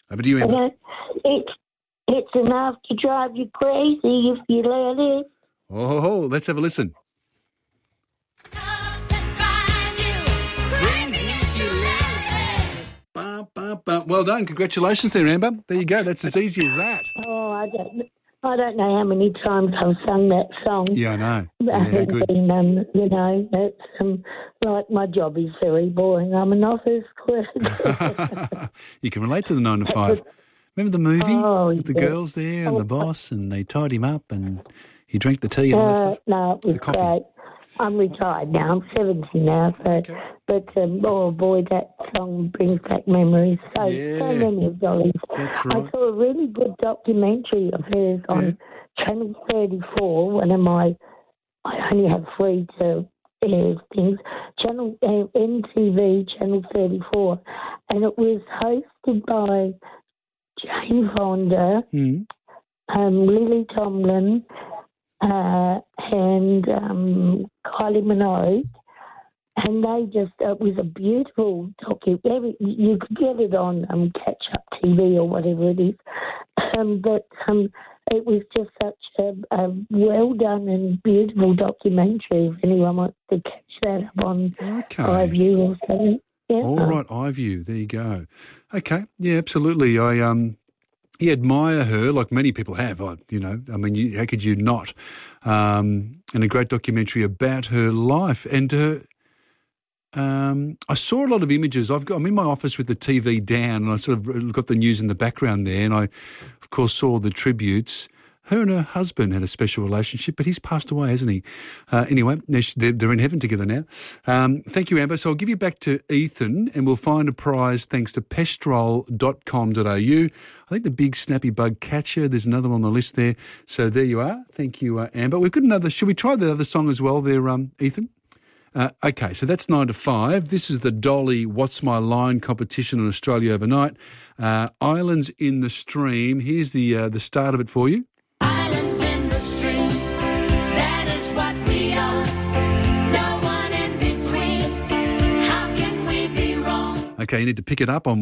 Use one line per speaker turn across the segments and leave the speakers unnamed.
Over to you, Amber.
It's enough to drive you crazy if you let it.
Oh, let's have a listen. Well done. Congratulations there, Amber. There you go. That's as easy as that.
Oh, I don't know how many times I've sung that song.
Yeah, I know. Yeah, good.
That's like my job is very boring. I'm an office clerk.
You can relate to the 9 to 5. Remember the movie with the girls there and the boss, and they tied him up and he drank the tea and all that stuff?
No, it was great. I'm retired now. I'm 70 now. But oh boy, that song brings back memories. So many of Dolly's.
That's right.
I saw a really good documentary of hers on Channel 34. One of my, I only have free to air things. MTV Channel 34, and it was hosted by Jane Fonda, Lily Tomlin, and Kylie Minogue, and they just, it was a beautiful documentary. You could get it on Catch Up TV or whatever it is, but it was just such a well done and beautiful documentary. If anyone wants to catch that up on iView or something. Yeah.
All right, iView. There you go. Okay. Yeah, absolutely. I admire her, like many people have. How could you not? And a great documentary about her life and her. I saw a lot of images. I'm in my office with the TV down, and I sort of got the news in the background there, and I, of course, saw the tributes. Her and her husband had a special relationship, but he's passed away, hasn't he? Anyway, they're in heaven together now. Thank you, Amber. So I'll give you back to Ethan, and we'll find a prize thanks to pestrol.com.au. I think the big snappy bug catcher, there's another one on the list there. So there you are. Thank you, Amber. We've got another. Should we try the other song as well there, Ethan? Okay, so that's 9 to 5. This is the Dolly What's My Line competition in Australia overnight. Islands in the Stream. Here's the start of it for you.
Islands in the stream, that is what we are. No one in between. How can we be wrong?
Okay, you need to pick it up on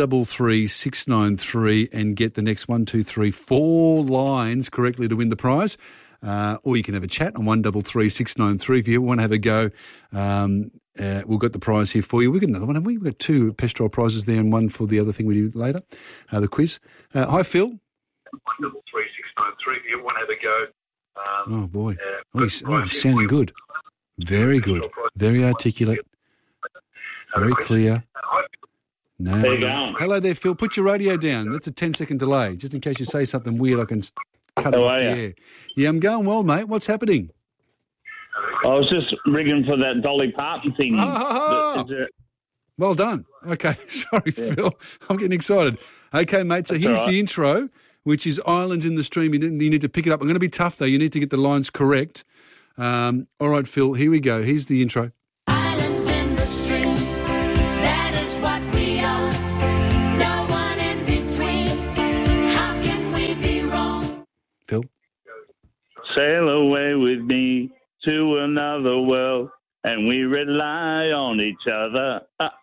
133693 and get the next 1, 2, 3, 4 lines correctly to win the prize. Or you can have a chat on 133693 if you want to have a go. We've got the prize here for you. We've got another one, haven't we? We've got 2 Pestrol prizes there and one for the other thing we do later, the quiz. Hi, Phil.
133693 if you want to have a go.
Oh, boy. He's sounding good. Very good. Very articulate. Very clear. No.
There you go.
Hello there, Phil. Put your radio down. That's a 10-second delay. Just in case you say something weird, I can cut it off the air. Yeah, I'm going well, mate. What's happening?
I was just rigging for that Dolly Parton thing.
Well done. Okay. Sorry, Phil. I'm getting excited. Okay, mate. So here's the intro, which is Islands in the Stream. You need to pick it up. I'm going to be tough, though. You need to get the lines correct. All right, Phil. Here we go. Here's the intro.
Islands in the stream, that is what we are. No one in between. How can we be wrong?
Phil?
Sail away with me to another world, and we rely on each other.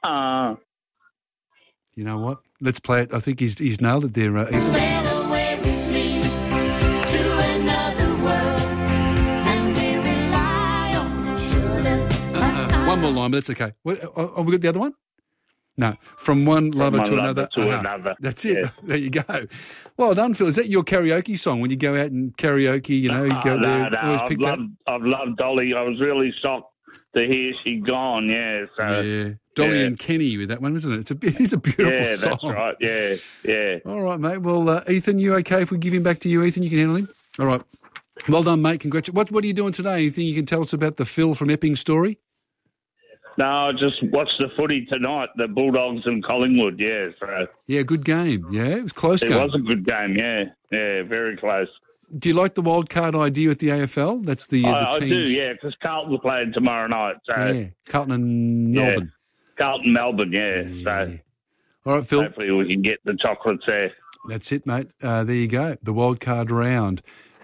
You know what? Let's play it. I think he's nailed it there.
Sail away with me to another world, and we rely on each other.
One more line, but that's okay. We got the other one? No. From one lover to another.
Another.
That's it.
Yeah.
There you go. Well done, Phil. Is that your karaoke song when you go out and karaoke, you go there? Always pick
I've loved Dolly. I was really shocked to hear she'd gone, So,
yeah. Dolly and Kenny with that one, wasn't it? It's a beautiful song.
Yeah, that's right. Yeah.
All right, mate. Well, Ethan, you okay if we give him back to you, Ethan? You can handle him? All right. Well done, mate. Congratulations. What are you doing today? Anything you can tell us about the Phil from Epping story?
No, I just watched the footy tonight, the Bulldogs and Collingwood, So.
Yeah, good game. Yeah, it was a close game.
It was a good game, yeah. Yeah, very close.
Do you like the wild card idea with the AFL? That's the teams.
I do, yeah, because Carlton's playing tomorrow night. So.
Yeah, Carlton and Melbourne.
Carlton, Melbourne, So.
All right, Phil.
Hopefully we can get the chocolates there.
That's it, mate. There you go, the wild card round.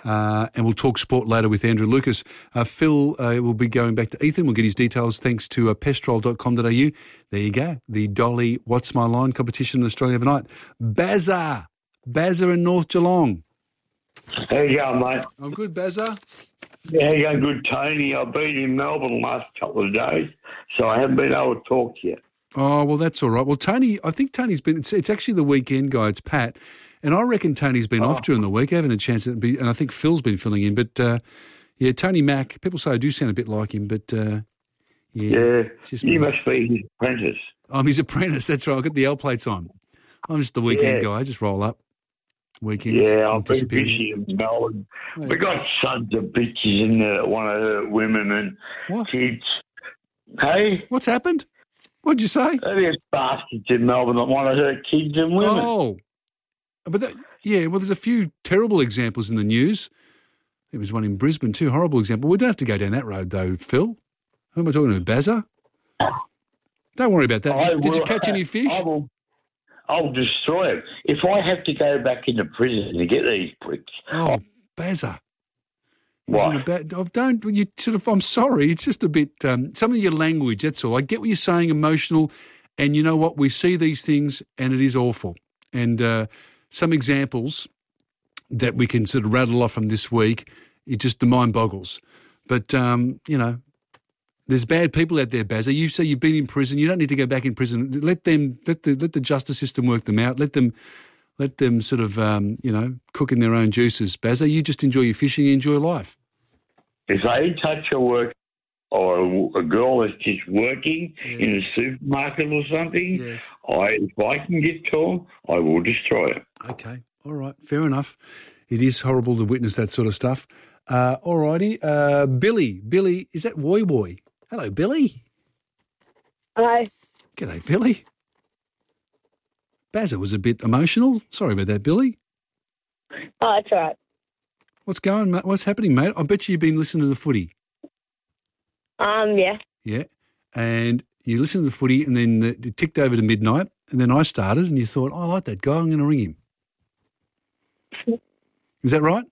And we'll talk sport later with Andrew Lucas. Phil will be going back to Ethan. We'll get his details thanks to pestrol.com.au. There you go. The Dolly What's My Line competition in Australia overnight. Bazza in North Geelong.
How you going, mate?
I'm good, Bazza.
Yeah, how you going? Good, Tony. I've been in Melbourne the last couple of days, so I haven't been able to talk to you.
Oh, well, that's all right. Well, Tony, I think Tony's been, it's actually the weekend guy, it's Pat, and I reckon Tony's been off during the week. I haven't had a chance to be, and I think Phil's been filling in, but yeah, Tony Mack, people say I do sound a bit like him, but yeah. It's just
You
me.
must be his apprentice.
I'm his apprentice, that's right. I've got the L plates on. I'm just the weekend guy. I just roll up. Weekends.
Yeah, I've been
disappear.
busy in Melbourne.
Oh,
We got sons of bitches in there, want to hurt women and
What?
kids. Hey?
What's happened? What'd you say?
There's bastards in Melbourne that want to hurt kids and women.
Oh, but well, there's a few terrible examples in the news. There was one in Brisbane too, horrible example. We don't have to go down that road though, Phil. Who am I talking to, Bazza? Don't worry about that. Did you catch any fish?
I'll destroy it. If I have to go back into prison to get these pricks.
Oh, Bazza.
What?
I'm sorry, it's just a bit, some of your language, that's all. I get what you're saying, emotional, and you know what, we see these things and it is awful. And some examples that we can sort of rattle off from this week, the mind boggles. But, there's bad people out there, Bazza. You say you've been in prison. You don't need to go back in prison. Let the justice system work them out. Let them sort of, cook in their own juices. Bazza, you just enjoy your fishing, enjoy life.
If they touch a work or a girl that's just working in a supermarket or something,
Yes.
if I can get to them, I will destroy them.
Okay, all right, fair enough. It is horrible to witness that sort of stuff. All righty, Billy, is that Woy Woy? Hello, Billy.
Hi.
G'day, Billy. Bazza was a bit emotional. Sorry about that, Billy.
Oh, it's all right.
What's happening, mate? I bet you've been listening to the footy.
Yeah.
Yeah, and you listened to the footy, and then it ticked over to midnight, and then I started, and you thought, I like that guy, I'm going to ring him. Is that right?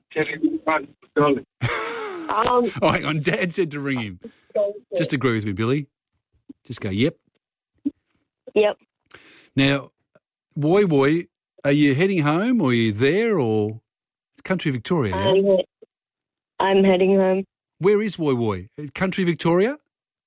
Oh, hang on, Dad said to ring him. Just agree with me, Billy. Just go, yep.
Yep.
Now, Woy, are you heading home, or are you there, or Country Victoria? Yeah?
I'm heading home.
Where is Woy? Country Victoria?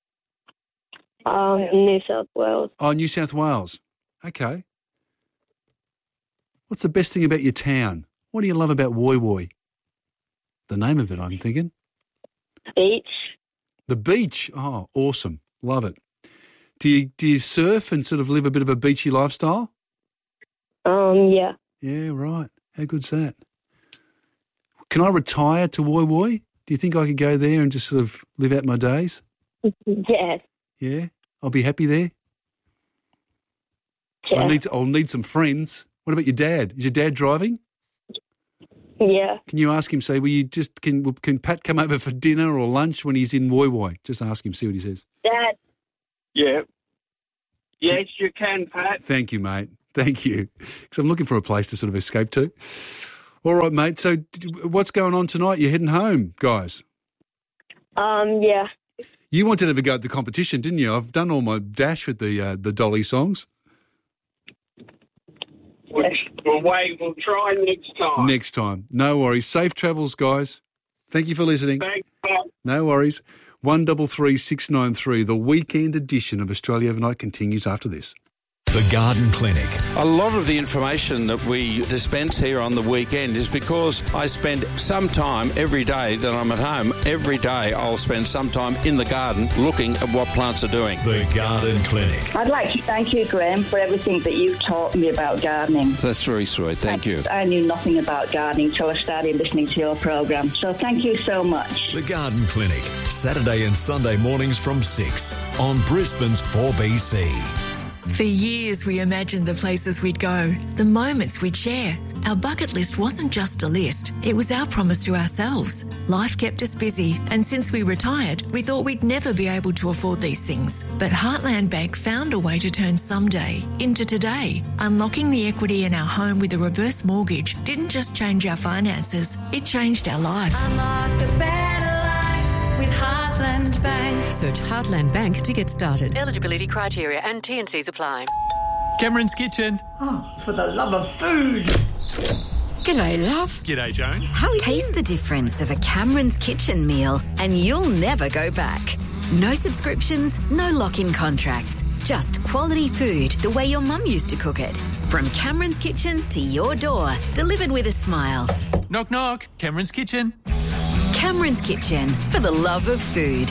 New South Wales.
Oh, New South Wales. Okay. What's the best thing about your town? What do you love about Woy? The name of it, I'm thinking.
Beach.
The beach. Oh, awesome. Love it. Do you surf and sort of live a bit of a beachy lifestyle?
Yeah.
Yeah, right. How good's that? Can I retire to Woy? Do you think I could go there and just sort of live out my days?
Yes.
Yeah? I'll be happy there?
Yeah.
I'll need some friends. What about your dad? Is your dad driving?
Yeah.
Can you ask him, say, can Pat come over for dinner or lunch when he's in Woy? Just ask him, see what he says.
Dad.
Yeah. Yes, you can, Pat.
Thank you, mate. Thank you. Because I'm looking for a place to sort of escape to. All right, mate. So what's going on tonight? You're heading home, guys?
Yeah.
You wanted to have a go at the competition, didn't you? I've done all my dash with the Dolly songs.
We'll try next time.
Next time. No worries. Safe travels, guys. Thank you for listening.
Thanks, Pat.
No worries. 133693, the weekend edition of Australia Overnight continues after this.
The Garden Clinic.
A lot of the information that we dispense here on the weekend is because I spend some time every day that I'm at home. Every day I'll spend some time in the garden looking at what plants are doing.
The Garden Clinic.
I'd like to thank you, Graham, for everything that you've taught me about gardening.
That's very sweet. Thank you.
I knew nothing about gardening till I started listening to your programme. So thank you so much.
The Garden Clinic. Saturday and Sunday mornings from 6 on Brisbane's 4BC.
For years, we imagined the places we'd go, the moments we'd share. Our bucket list wasn't just a list, it was our promise to ourselves. Life kept us busy, and since we retired, we thought we'd never be able to afford these things. But Heartland Bank found a way to turn someday into today. Unlocking the equity in our home with a reverse mortgage didn't just change our finances, it changed our life.
Unlock a better life with Heartland Bank.
Search Heartland Bank to get started. Eligibility criteria and T&Cs apply.
Cameron's Kitchen.
Oh, for the love of food.
G'day, love.
G'day, Joan.
Taste the difference of a Cameron's Kitchen meal and you'll never go back. No subscriptions, no lock-in contracts. Just quality food the way your mum used to cook it. From Cameron's Kitchen to your door, delivered with a smile.
Knock, knock. Cameron's Kitchen.
Cameron's Kitchen, for the love of food.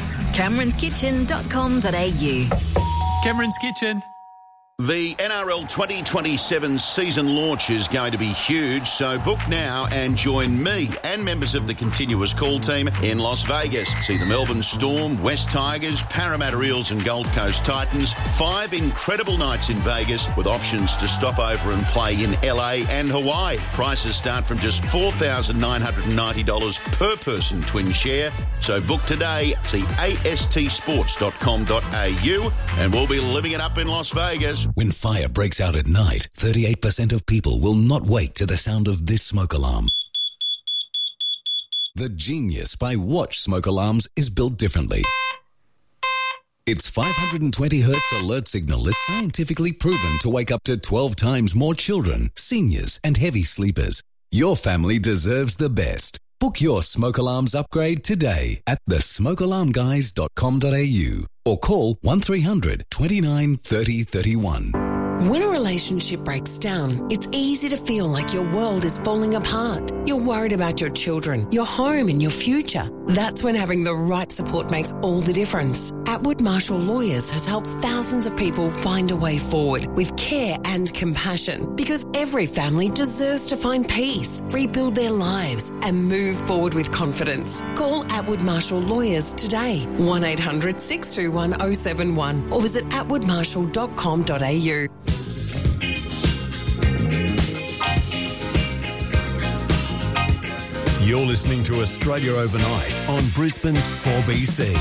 CameronsKitchen.com.au.
Cameron's Kitchen.
The NRL 2027 season launch is going to be huge, so book now and join me and members of the continuous call team in Las Vegas. See the Melbourne Storm, West Tigers, Parramatta Eels and Gold Coast Titans. 5 incredible nights in Vegas with options to stop over and play in LA and Hawaii. Prices start from just $4,990 per person twin share. So book today. See astsports.com.au and we'll be living it up in Las Vegas.
When fire breaks out at night, 38% of people will not wake to the sound of this smoke alarm. The genius by Watch smoke alarms is built differently. Its 520 Hz alert signal is scientifically proven to wake up to 12 times more children, seniors and heavy sleepers. Your family deserves the best. Book your smoke alarms upgrade today at thesmokealarmguys.com.au or call 1300 29 30 31.
When a relationship breaks down, it's easy to feel like your world is falling apart. You're worried about your children, your home and your future. That's when having the right support makes all the difference. Atwood Marshall Lawyers has helped thousands of people find a way forward with care and compassion because every family deserves to find peace, rebuild their lives and move forward with confidence. Call Atwood Marshall Lawyers today, 1-800-621-071 or visit atwoodmarshall.com.au.
You're listening to Australia Overnight on Brisbane's 4BC.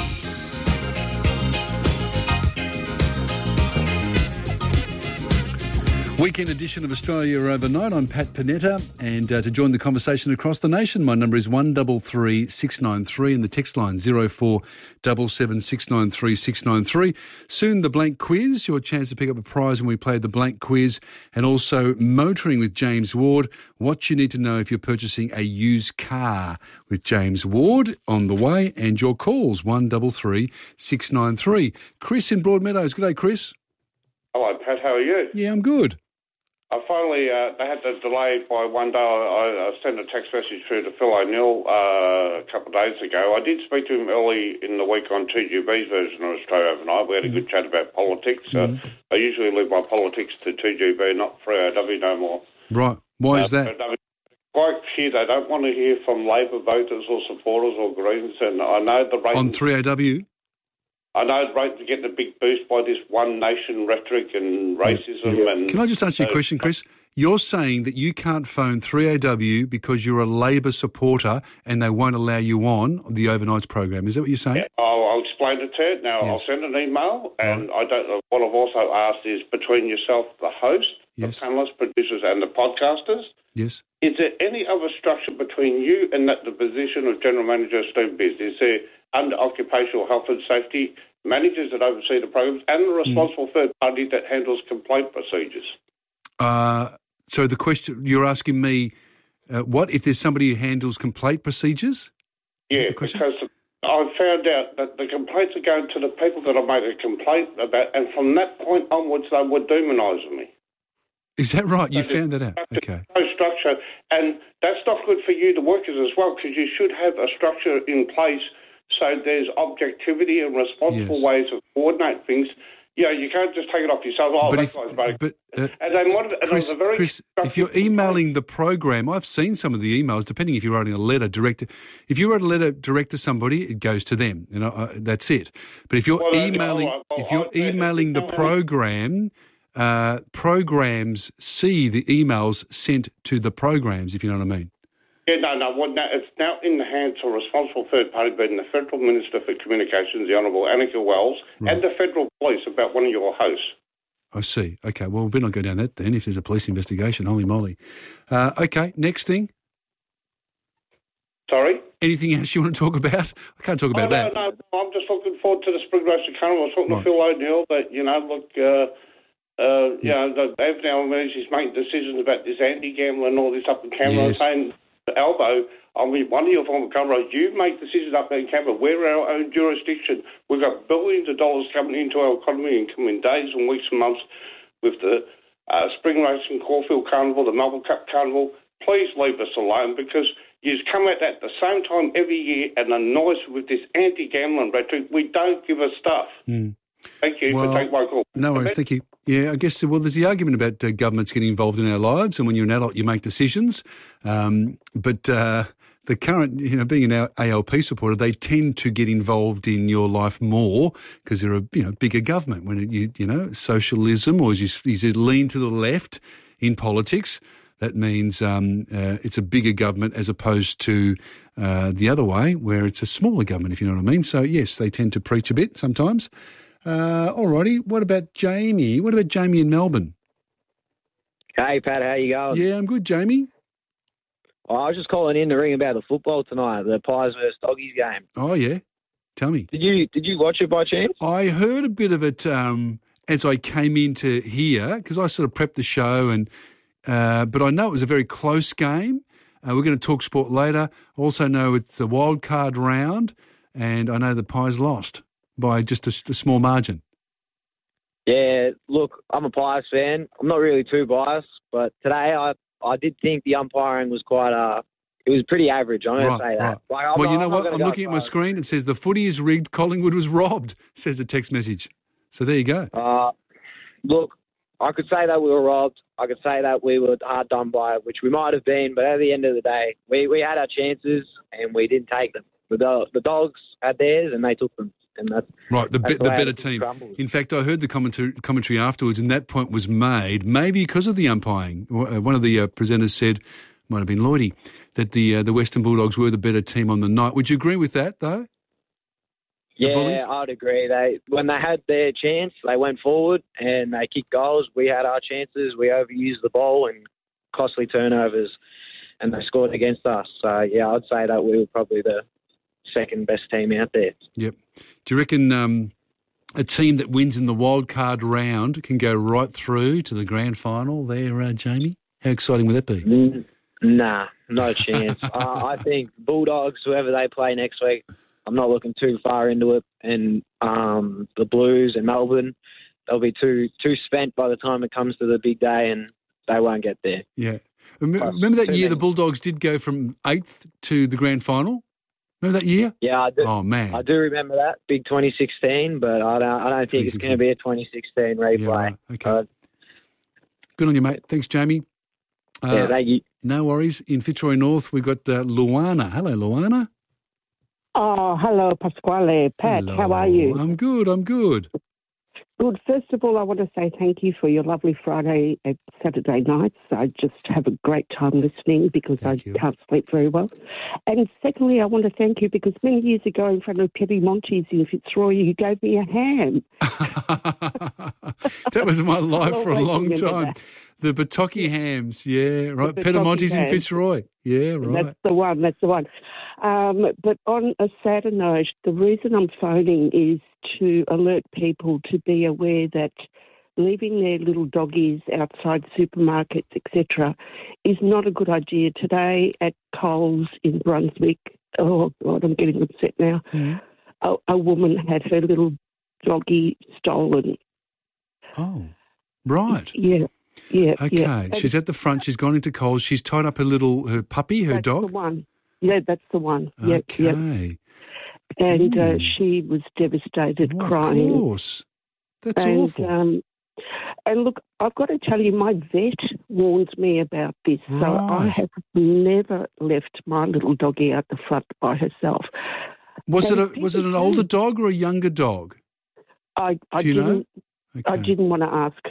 Weekend edition of Australia Overnight. I'm Pat Panetta, and to join the conversation across the nation, my number is 133 693 and the text line 0477 693 693. Soon the blank quiz, your chance to pick up a prize when we play the blank quiz, and also motoring with James Ward. What you need to know if you're purchasing a used car with James Ward on the way, and your calls 133 693. Chris in Broadmeadows. Good day, Chris.
Hello, Pat. How are you?
Yeah, I'm good.
I finally, they had to delay by one day. I sent a text message through to Phil O'Neill a couple of days ago. I did speak to him early in the week on 2GB's version of Australia Overnight. We had a good chat about politics. I usually leave my politics to 2GB, not 3AW no more.
Right. Why is that?
Quite clear. They don't want to hear from Labor voters or supporters or Greens. And I know the rate...
On 3AW?
I know the rate to get the big boost by this one nation rhetoric and racism.
Yeah.
And
can I just ask you a question, Chris? You're saying that you can't phone 3AW because you're a Labor supporter and they won't allow you on the Overnights program. Is that what you're saying?
Yeah, I'll explain it to you. Now,
Yes.
I'll send an email, and I don't know. What I've also asked is between yourself, the host,
Yes.
the panellists, producers, and the podcasters,
Yes.
is there any other structure between you and the position of General Manager of Steve Biz? Is there under occupational health and safety managers that oversee the programs and the responsible third party that handles complaint procedures?
So the question, you're asking me, what, if there's somebody who handles complaint procedures?
Yeah, because I found out that the complaints are going to the people that I made a complaint about, and from that point onwards, they were demonising me.
Is that right? You found that out? Okay.
No structure, and that's not good for you, the workers, as well, because you should have a structure in place so there's objectivity and responsible ways of coordinating things. You know, you can't just take it off yourself. Oh,
But
that
if-
guy's very...
but,
and they wanted, and
Chris,
it was a very...
Chris, if you're emailing the program, I've seen some of the emails, depending if you're writing a letter direct to, if you wrote a letter direct to somebody, it goes to them, and that's it. But if you're emailing, the program, programs see the emails sent to the programs, if you know what I mean.
Yeah, no. It's now in the hands of a responsible third party, being the Federal Minister for Communications, the Honourable Annika Wells, and the Federal Police about one of your hosts.
I see. Okay, well, we better not go down that then if there's a police investigation. Holy moly. Okay, next thing.
Sorry?
Anything else you want to talk about? I can't talk about that.
No, I'm just looking forward to the Spring Racing Carnival. I was talking to Phil O'Neill that, Anthony Albanese is making decisions about this anti-gambling and all this up in Canberra.
Yes.
Saying, Albo, I mean, one of your former governors, you make decisions up there in Canberra. We're our own jurisdiction. We've got billions of dollars coming into our economy and coming days and weeks and months with the Spring Racing Caulfield Carnival, the Melbourne Cup Carnival. Please leave us alone because you come at that at the same time every year and annoy us with this anti-gambling rhetoric. We don't give a stuff. Thank you for taking my call.
No worries, thank you. Yeah, I guess, there's the argument about governments getting involved in our lives, and when you're an adult, you make decisions. But the current, being an ALP supporter, they tend to get involved in your life more because they're a, bigger government. When socialism, or as you lean to the left in politics, that means it's a bigger government as opposed to the other way, where it's a smaller government, if you know what I mean. So, yes, they tend to preach a bit sometimes. All righty. What about Jamie? What about Jamie in Melbourne?
Hey, Pat, how you going?
Yeah, I'm good, Jamie.
I was just calling in to ring about the football tonight, the Pies versus Doggies game.
Oh, yeah. Tell me.
Did you watch it by chance?
I heard a bit of it as I came into here because I sort of prepped the show, and but I know it was a very close game. We're going to talk sport later. I also know it's a wild card round, and I know the Pies lost by just a small margin.
Yeah, look, I'm a Pies fan. I'm not really too biased, but today I did think the umpiring was it was pretty average. I'm going to say that.
Right. Well, you know what? I'm looking at my screen. It says the footy is rigged. Collingwood was robbed, says a text message. So there you go.
Look, I could say that we were robbed. I could say that we were hard done by, which we might have been, but at the end of the day, we had our chances and we didn't take them. The Dogs had theirs and they took them. And that's
right, the better team. In fact, I heard the commentary afterwards, and that point was made, maybe because of the umpiring. One of the presenters said, might have been Lloydie, that the Western Bulldogs were the better team on the night. Would you agree with that, though?
Yeah, I'd agree. When they had their chance, they went forward and they kicked goals. We had our chances. We overused the ball and costly turnovers, and they scored against us. So, yeah, I'd say that we were probably the second best team out there.
Yep. Do you reckon a team that wins in the wild card round can go right through to the grand final there, Jamie? How exciting would that be?
Nah, no chance. I think Bulldogs, whoever they play next week, I'm not looking too far into it. And the Blues and Melbourne, they'll be too spent by the time it comes to the big day and they won't get there.
Yeah. Remember that year the Bulldogs did go from 8th to the grand final? Remember that year?
Yeah, I do.
Oh, man.
I do remember that, big 2016, but I don't think it's going to be a 2016 replay.
Yeah, right. Okay. Good on you, mate. Thanks, Jamie.
Yeah, thank you.
No worries. In Fitzroy North, we've got Luana. Hello, Luana.
Oh, hello, Pasquale. Pat,
Hello.
How are you?
I'm good. Good.
First of all, I want to say thank you for your lovely Friday and Saturday nights. I just have a great time listening because I can't sleep very well. And secondly, I want to thank you because many years ago in front of Petty Monty's in Fitzroy, you gave me a ham.
That was my life for a long time.
That.
The Batocchi hams, yeah, right. Pedamonte's in Fitzroy. Yeah, right.
That's the one. But on a sadder note, the reason I'm phoning is to alert people to be aware that leaving their little doggies outside supermarkets, etc., is not a good idea. Today at Coles in Brunswick, oh, God, I'm getting upset now, a woman had her little doggie stolen.
Oh, right.
Yeah.
Okay,
yeah.
She's at the front. She's gone into Coles. She's tied up her puppy, her dog?
That's the one. Yeah, that's the one.
Okay.
Yep. And she was devastated, crying.
Of course. That's awful.
And look, I've got to tell you, my vet warns me about this.
Right.
So I have never left my little doggie out the front by herself.
Was it an older dog or a younger dog?
I
Do you know?
I didn't want to ask her.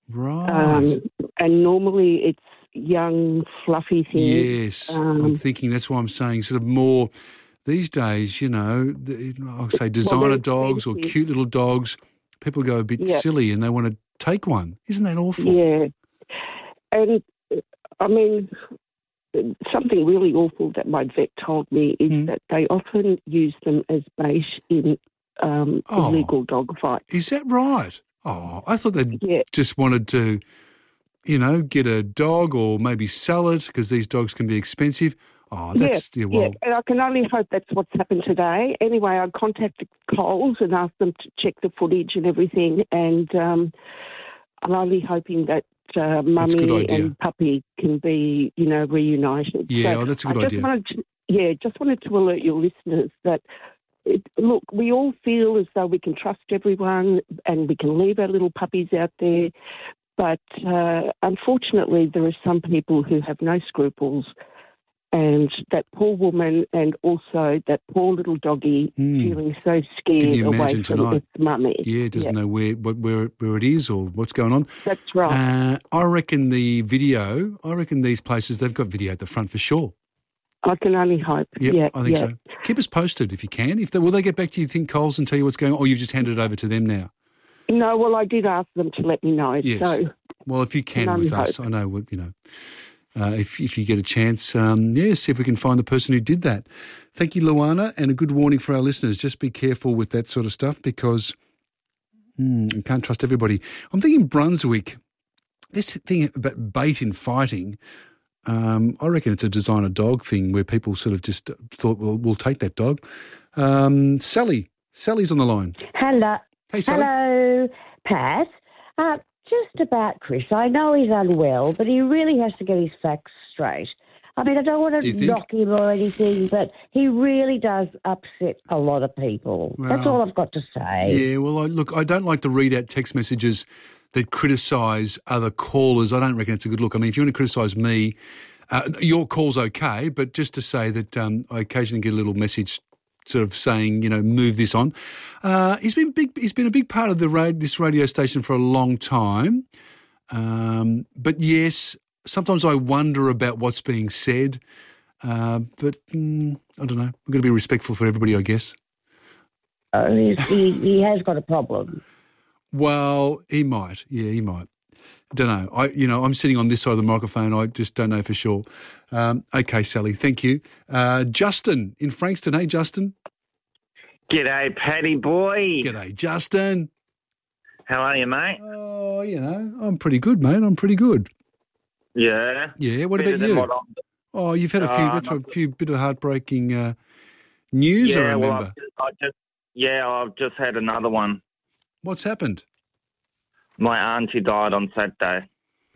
Right.
And normally it's young, fluffy things.
Yes, I'm thinking that's why I'm saying sort of more these days, I'll say designer dogs or cute little dogs, people go a bit silly and they want to take one. Isn't that awful?
Yeah. And, I mean, something really awful that my vet told me is that they often use them as bait in illegal dog fights.
Is that right? Oh, I thought they just wanted to, get a dog or maybe sell it because these dogs can be expensive. Oh, that's
and I can only hope that's what's happened today. Anyway, I contacted Coles and asked them to check the footage and everything, and I'm only hoping that mummy and puppy can be, reunited.
Yeah, so that's a good idea.
Just wanted to alert your listeners that, look, we all feel as though we can trust everyone and we can leave our little puppies out there, but unfortunately there are some people who have no scruples. And that poor woman and also that poor little doggy feeling so scared away from its mummy.
Yeah, doesn't know where it is or what's going on.
That's right.
I reckon these places, they've got video at the front for sure.
I can only hope.
Yep, I think so. Keep us posted if you can. Will they get back to you, think, Coles, and tell you what's going on, or you've just handed it over to them now?
No, well, I did ask them to let me know.
Yes.
So,
well, if you can with us, I know, if you get a chance, see if we can find the person who did that. Thank you, Luana, and a good warning for our listeners. Just be careful with that sort of stuff because you can't trust everybody. I'm thinking Brunswick, this thing about bait in fighting, I reckon it's a designer dog thing where people sort of just thought, well, we'll take that dog. Sally's on the line.
Hello.
Hey, Sally.
Hello, Pat. Just about Chris. I know he's unwell, but he really has to get his facts straight. I mean, I don't want to knock him or anything, but he really does upset a lot of people.
Well,
that's all I've got to say.
Yeah, well, I don't like to read out text messages that criticise other callers. I don't reckon it's a good look. I mean, if you want to criticise me, your call's okay, but just to say that I occasionally get a little message sort of saying, move this on. He's been a big part of this radio station for a long time. But yes, sometimes I wonder about what's being said. But I don't know. We've got to be respectful for everybody, I guess.
He has got a problem.
Well, he might. Yeah, he might. Don't know. I'm sitting on this side of the microphone. I just don't know for sure. Okay, Sally, thank you. Justin in Frankston. Hey, Justin.
G'day, Paddy boy.
G'day, Justin.
How are you, mate?
Oh, I'm pretty good, mate. I'm pretty good.
Yeah.
Yeah. What about you? Oh, you've had a few. That's a few bit of heartbreaking news. I remember.
I've just had another one.
What's happened?
My auntie died on Saturday.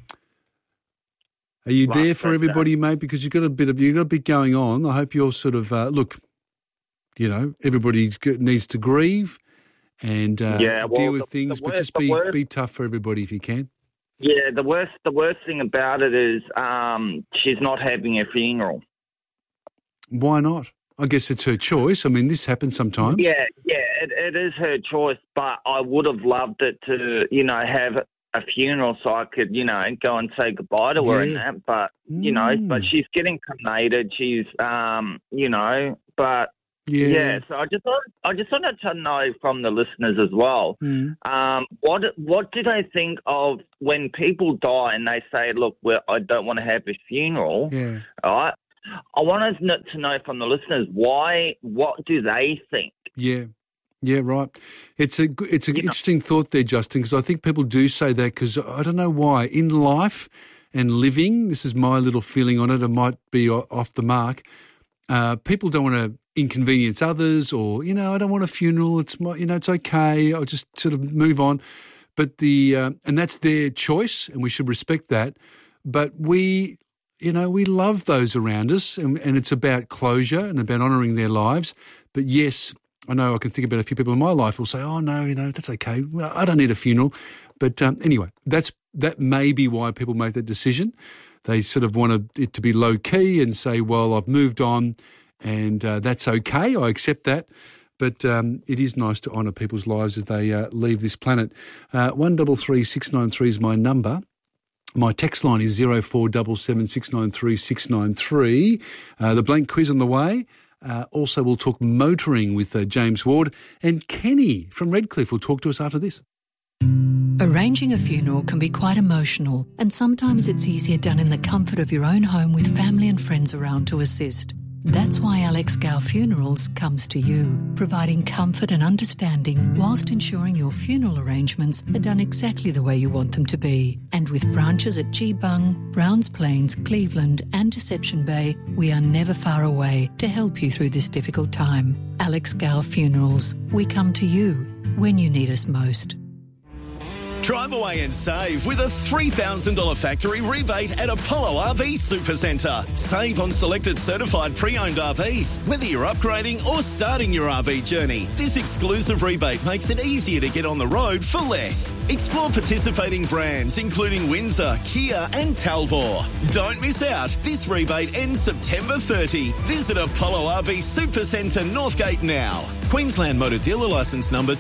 Are you there for everybody, mate? Because you've got a bit going on. I hope you're sort of everybody needs to grieve and deal with things, but just be tough for everybody if you can.
Yeah, the worst thing about it is she's not having a funeral.
Why not? I guess it's her choice. I mean, this happens sometimes.
Yeah, it is her choice, but I would have loved it to, have a funeral so I could, go and say goodbye to her and that. But, but she's getting cremated. She's, but... Yeah, so I just wanted to know from the listeners as well, what do they think of when people die and they say, look, I don't want to have a funeral, right? I wanted to know from the listeners what do they think?
Yeah, right. It's an interesting thought there, Justin, because I think people do say that because I don't know why. In life and living, this is my little feeling on it, it might be off the mark, people don't want to inconvenience others or, I don't want a funeral. It's it's okay. I'll just sort of move on. But and that's their choice and we should respect that. But we love those around us and it's about closure and about honouring their lives. But yes, I know I can think about a few people in my life who will say, oh no, that's okay. Well, I don't need a funeral. But anyway, that may be why people make that decision. They sort of want it to be low key and say, well, I've moved on and that's okay. I accept that. but it is nice to honour people's lives as they leave this planet. 133693 is my number. My text line is 0477693693. The blank quiz on the way. Also, we'll talk motoring with James Ward, and Kenny from Redcliffe will talk to us after this.
Arranging a funeral can be quite emotional, and sometimes it's easier done in the comfort of your own home with family and friends around to assist. That's why Alex Gow Funerals comes to you, providing comfort and understanding whilst ensuring your funeral arrangements are done exactly the way you want them to be. And with branches at Geebung, Browns Plains, Cleveland and Deception Bay, we are never far away to help you through this difficult time. Alex Gow Funerals, we come to you when you need us most.
Drive away and save with a $3,000 factory rebate at Apollo RV Supercentre. Save on selected certified pre-owned RVs, whether you're upgrading or starting your RV journey. This exclusive rebate makes it easier to get on the road for less. Explore participating brands including Windsor, Kia and Talbot. Don't miss out. This rebate ends September 30. Visit Apollo RV Supercentre Northgate now. Queensland Motor Dealer Licence number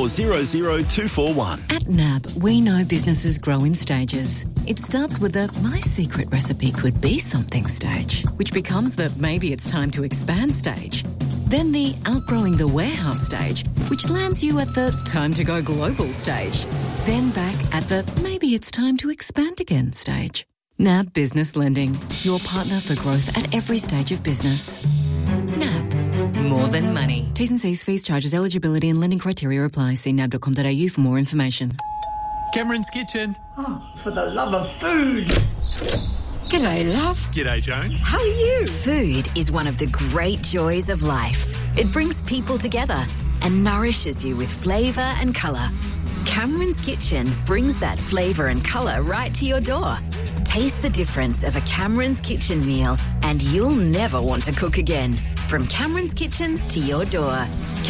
2400241.
At NAB, we know businesses grow in stages. It starts with the my secret recipe could be something stage, which becomes the maybe it's time to expand stage. Then the outgrowing the warehouse stage, which lands you at the time to go global stage. Then back at the maybe it's time to expand again stage. NAB Business Lending, your partner for growth at every stage of business. NAB. More than money. T's and C's, fees, charges, eligibility and lending criteria apply. See nab.com.au for more information.
Cameron's Kitchen.
Oh, for the love of food.
G'day, love.
G'day, Joan.
How are you? Food is one of the great joys of life. It brings people together and nourishes you with flavour and colour. Cameron's Kitchen brings that flavour and colour right to your door. Taste the difference of a Cameron's Kitchen meal and you'll never want to cook again. From Cameron's Kitchen to your door.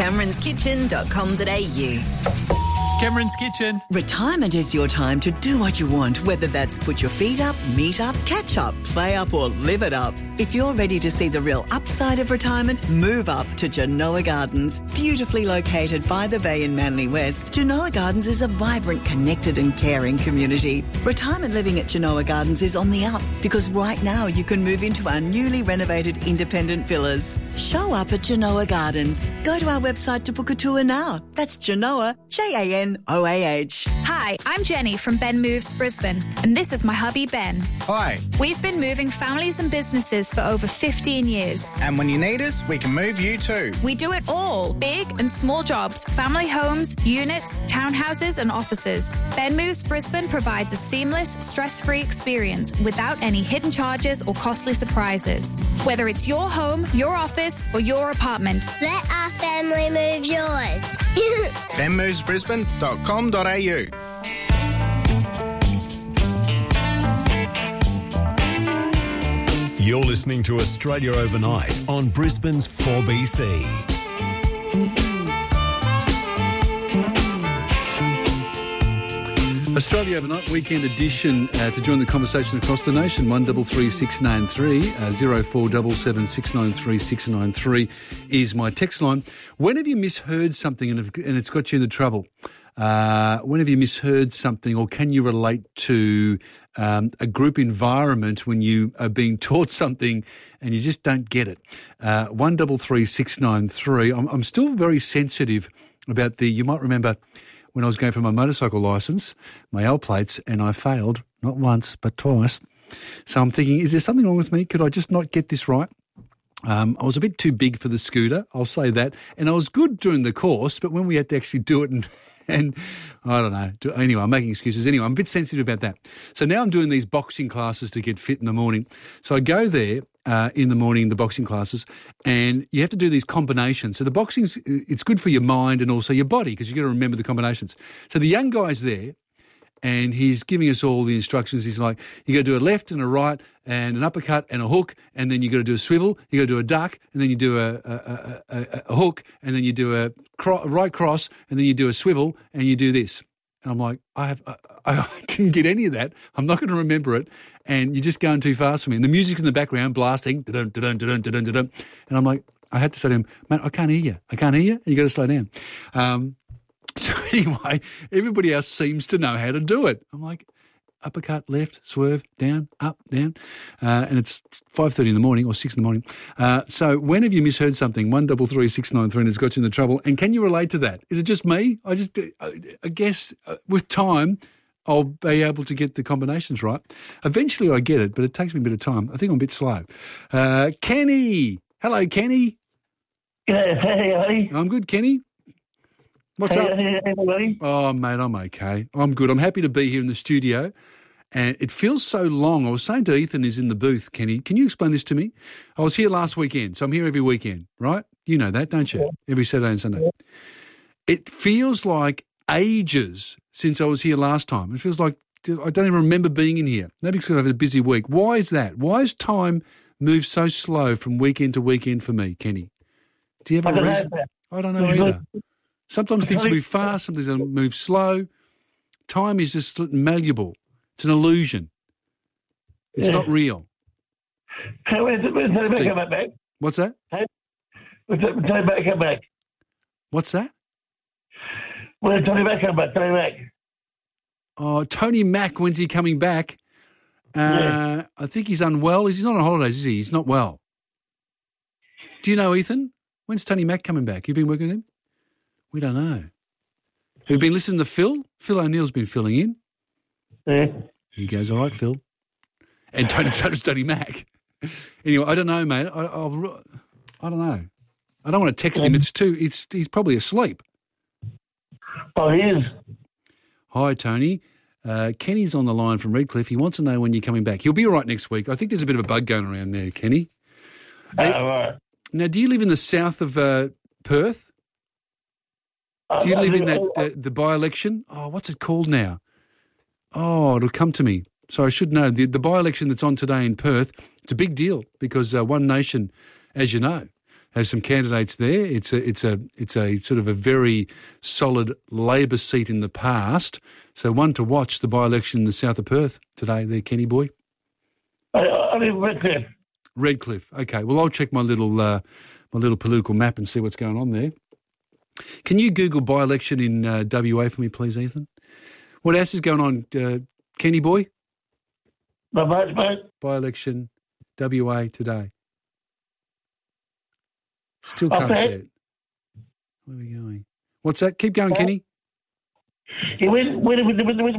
CameronsKitchen.com.au.
Cameron's Kitchen.
Retirement is your time to do what you want, whether that's put your feet up, meet up, catch up, play up or live it up. If you're ready to see the real upside of retirement, move up to Genoa Gardens. Beautifully located by the bay in Manly West, Genoa Gardens is a vibrant, connected and caring community. Retirement living at Genoa Gardens is on the up because right now you can move into our newly renovated independent villas. Show up at Genoa Gardens. Go to our website to book a tour now. That's Genoa, JANOAH.
Hi, I'm Jenny from Ben Moves Brisbane, and this is my hubby Ben.
Hi.
We've been moving families and businesses for over 15 years.
And when you need us, we can move you too.
We do it all, big and small jobs, family homes, units, townhouses and offices. Ben Moves Brisbane provides a seamless, stress-free experience without any hidden charges or costly surprises. Whether it's your home, your office or your apartment.
Let our family move yours.
benmovesbrisbane.com.au.
You're listening to Australia Overnight on Brisbane's 4BC.
Australia Overnight Weekend Edition. To join the conversation across the nation, 133693 0477693693 is my text line. When have you misheard something and it's got you into trouble? When have you misheard something, or can you relate to a group environment when you are being taught something and you just don't get it? 133693. I'm still very sensitive about you might remember when I was going for my motorcycle licence, my L plates, and I failed, not once, but twice. So I'm thinking, is there something wrong with me? Could I just not get this right? I was a bit too big for the scooter, I'll say that. And I was good during the course, but when we had to actually do it and I don't know. Anyway, I'm making excuses. Anyway, I'm a bit sensitive about that. So now I'm doing these boxing classes to get fit in the morning. So I go there in the morning, the boxing classes, and you have to do these combinations. So the boxing's, it's good for your mind and also your body because you've got to remember the combinations. So the young guy's there and he's giving us all the instructions. He's like, you got to do a left and a right and an uppercut and a hook, and then you got to do a swivel, you got to do a duck, and then you do a hook, and then you do a right cross, and then you do a swivel, and you do this. And I'm like, I didn't get any of that. I'm not going to remember it. And you're just going too fast for me. And the music's in the background blasting, da-dun, da-dun, da-dun, da-dun, da-dun. And I'm like, I had to say to him, mate, I can't hear you. I can't hear you. You got to slow down. So anyway, everybody else seems to know how to do it. I'm like, uppercut, left, swerve, down, up, down. And it's 5:30 in the morning or 6 in the morning. So when have you misheard something? 133 693 has got you in the trouble. And can you relate to that? Is it just me? I guess with time, I'll be able to get the combinations right. Eventually I get it, but it takes me a bit of time. I think I'm a bit slow. Kenny. Hello, Kenny.
Yeah, hey.
I'm good, Kenny. What's up? Oh, mate, I'm okay. I'm good. I'm happy to be here in the studio. And it feels so long. I was saying to Ethan, who's in the booth, Kenny, can you explain this to me? I was here last weekend, so I'm here every weekend, right? You know that, don't you? Yeah. Every Saturday and Sunday. Yeah. It feels like ages since I was here last time. It feels like I don't even remember being in here. Maybe because I've had a busy week. Why is that? Why has time moved so slow from weekend to weekend for me, Kenny? Do you have a reason? I don't know either. Sometimes things move fast, sometimes they move slow. Time is just malleable. It's an illusion. It's not real.
Hey, when's Tony Mack coming back?
What's that?
Hey, when's Tony Mack coming back?
What's that?
When's Tony Mack coming back? Tony Mack.
Oh, Tony Mack, when's he coming back? I think he's unwell. He's not on holidays, is he? He's not well. Do you know, Ethan? When's Tony Mack coming back? You've been working with him? We don't know. Have you been listening to Phil? Phil O'Neill's been filling in.
Yeah.
He goes, all right, Phil. And so does Tony Mack. Anyway, I don't know, mate. I don't know. I don't want to text him. He's probably asleep.
Oh, he is.
Hi, Tony. Kenny's on the line from Redcliffe. He wants to know when you're coming back. He'll be all right next week. I think there's a bit of a bug going around there, Kenny.
All right.
Now, do you live in the south of Perth? Do you live in that the by-election? Oh, what's it called now? Oh, it'll come to me. So I should know. The by-election that's on today in Perth, it's a big deal because One Nation, as you know, has some candidates there. It's a sort of a very solid Labor seat in the past. So one to watch, the by-election in the south of Perth today there, Kenny boy.
I live in Redcliffe.
Redcliffe. Okay. Well, I'll check my little political map and see what's going on there. Can you Google by-election in WA for me, please, Ethan? What else is going on, Kenny boy?
Not much, mate.
By-election, WA today. Still can't see it. Where are we going? What's that? Keep going, Kenny.
Yeah, when we're going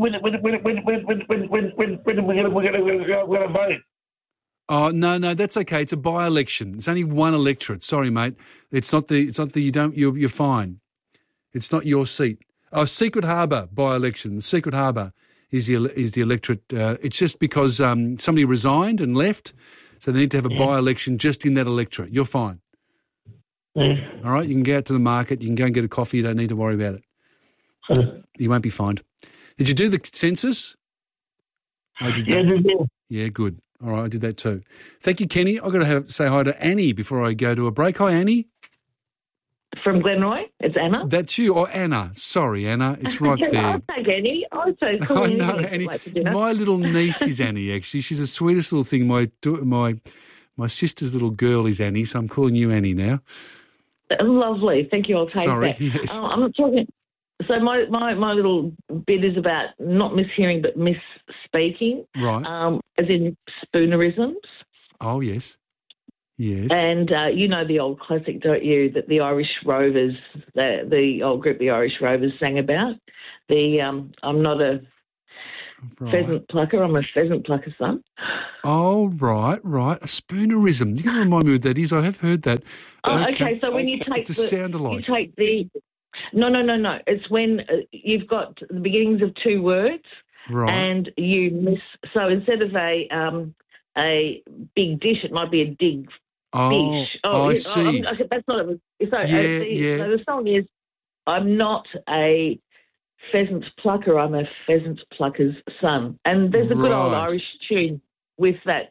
to vote?
Oh, no, that's okay. It's a by-election. It's only one electorate. Sorry, mate. It's not you're fine. It's not your seat. Oh, Secret Harbour by-election. The Secret Harbour is the electorate. It's just because somebody resigned and left, so they need to have a by-election just in that electorate. You're fine.
Yeah.
All right? You can go out to the market. You can go and get a coffee. You don't need to worry about it. You won't be fined. Did you do the census? I did that. Yeah, good. All right, I did that too. Thank you, Kenny. I've got to say hi to Annie before I go to a break. Hi, Annie.
From Glenroy, it's Anna.
That's you, or Anna. Sorry, Anna. It's right there.
I'll take Annie. I'm so cool.
I know, Annie. My little niece is Annie, actually. She's the sweetest little thing. My sister's little girl is Annie, so I'm calling you Annie now.
Lovely. Thank you. I'll take that.
Yes.
I'm not talking... So my little bit is about not mishearing but misspeaking.
Right.
As in spoonerisms.
Oh, yes. Yes.
And you know the old classic, don't you, that the Irish Rovers, the old group, the Irish Rovers, sang about. I'm not a pheasant plucker, I'm a pheasant plucker son.
Oh, right. A spoonerism. You can remind me what that is. I have heard that.
Oh, okay. So when you take
it's a sound alike.
You take the... No. It's when you've got the beginnings of two words,
right,
and you miss. So instead of a big dish, it might be a dig fish.
I see.
That's not a. So,
yeah.
So the song is, I'm not a pheasant plucker. I'm a pheasant plucker's son. And there's a good old Irish tune with that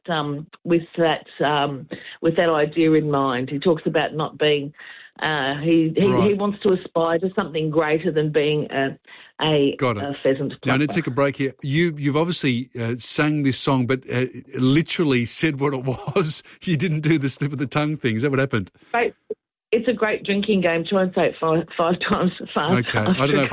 idea in mind. He talks about not being. He wants to aspire to something greater than being a pheasant plucker.
Now, I need to take a break here. You've obviously sang this song, but literally said what it was. You didn't do the slip of the tongue thing. Is that what happened?
It's a great drinking game. Try and say it five times fast.
Okay, I don't